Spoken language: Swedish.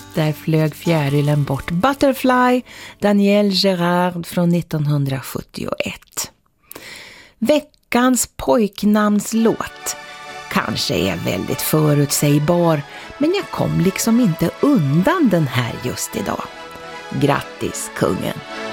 Där flög fjärilen bort. Butterfly, Daniel Gérard från 1971. Veckans pojknamnslåt kanske är väldigt förutsägbar, men jag kom liksom inte undan den här just idag. Grattis, kungen!